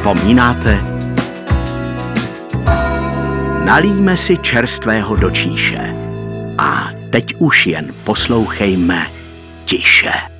Vzpomínáte? Nalijme si čerstvého do číše. A teď už jen poslouchejme tiše.